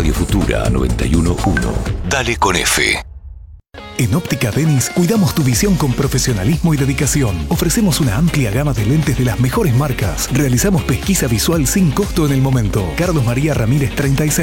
Radio Futura 91.1. Dale con F. En Óptica Denis cuidamos tu visión con profesionalismo y dedicación. Ofrecemos una amplia gama de lentes de las mejores marcas. Realizamos pesquisa visual sin costo en el momento. Carlos María Ramírez 36.